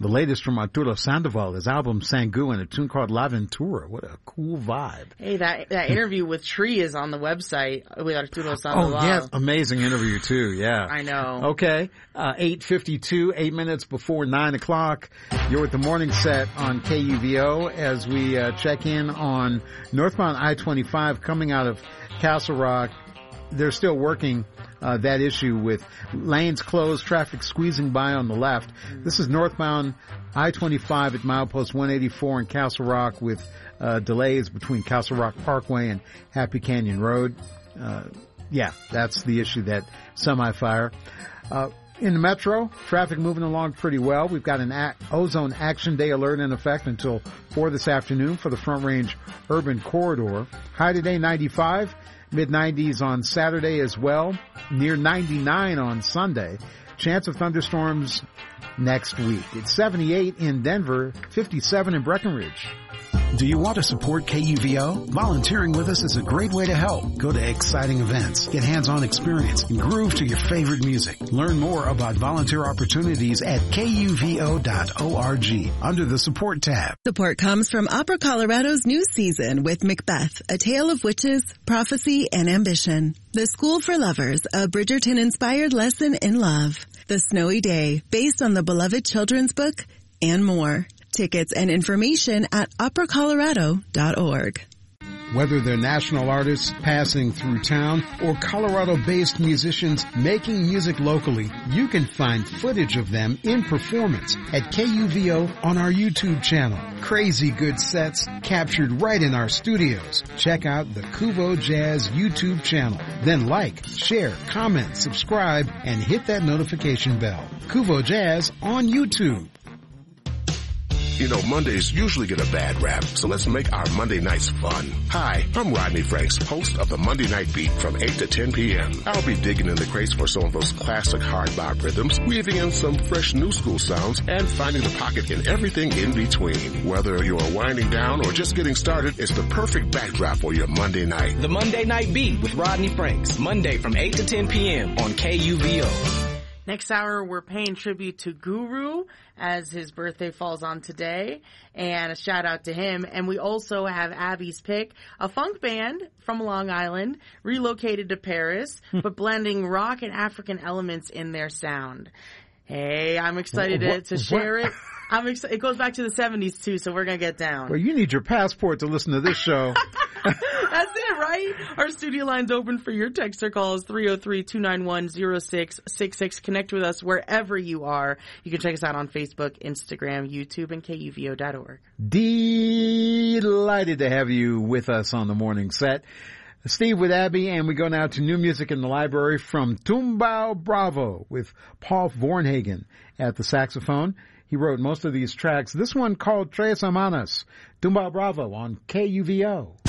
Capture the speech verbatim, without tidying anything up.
The latest from Arturo Sandoval, his album Sangu, and a tune called La Ventura. What a cool vibe. Hey, that that interview with Tree is on the website with Arturo Sandoval. Oh, yes. Amazing interview, too. Yeah. I know. Okay. Uh, eight fifty-two, eight minutes before nine o'clock. You're with the morning set on K U V O as we uh, check in on northbound I twenty-five coming out of Castle Rock. They're still working uh, that issue with lanes closed, traffic squeezing by on the left. This is northbound I twenty-five at milepost one eighty-four in Castle Rock with uh, delays between Castle Rock Parkway and Happy Canyon Road. Uh, yeah, that's the issue, that semi-fire. Uh, in the metro, traffic moving along pretty well. We've got an a- ozone action day alert in effect until four this afternoon for the Front Range Urban Corridor. High today, ninety-five. mid nineties on Saturday as well. Near ninety-nine on Sunday. Chance of thunderstorms next week. It's seventy-eight in Denver, fifty-seven in Breckenridge. Do you want to support K U V O? Volunteering with us is a great way to help. Go to exciting events, get hands-on experience, and groove to your favorite music. Learn more about volunteer opportunities at K U V O dot org under the Support tab. Support comes from Opera Colorado's new season with Macbeth, A Tale of Witches, Prophecy, and Ambition. The School for Lovers, a Bridgerton-inspired lesson in love. The Snowy Day, based on the beloved children's book, and more. Tickets and information at opera colorado dot org. Whether they're national artists passing through town or Colorado-based musicians making music locally, you can find footage of them in performance at K U V O on our YouTube channel. Crazy good sets captured right in our studios. Check out the Kuvo Jazz YouTube channel. Then like, share, comment, subscribe, and hit that notification bell. Kuvo Jazz on YouTube. You know, Mondays usually get a bad rap, so let's make our Monday nights fun. Hi, I'm Rodney Franks, host of the Monday Night Beat from eight to ten p.m. I'll be digging in the crates for some of those classic hard bop rhythms, weaving in some fresh new school sounds, and finding the pocket in everything in between. Whether you're winding down or just getting started, it's the perfect backdrop for your Monday night. The Monday Night Beat with Rodney Franks, Monday from eight to ten p.m. on K U V O. Next hour, we're paying tribute to Guru as his birthday falls on today, and a shout out to him. And we also have Abby's Pick, a funk band from Long Island, relocated to Paris, but blending rock and African elements in their sound. Hey, I'm excited to, to share it. I'm ex- it goes back to the seventies too, so we're gonna get down. Well, you need your passport to listen to this show. That's it, right? Our studio line's open for your text or calls, three oh three, two nine one, oh six six six. Connect with us wherever you are. You can check us out on Facebook, Instagram, YouTube, and K U V O dot org. Delighted to have you with us on the morning set. Steve with Abby, and we go now to new music in the library from Tumbao Bravo with Paul Vornhagen at the saxophone. He wrote most of these tracks. This one called Tres Hermanas. Tumbao Bravo on K U V O.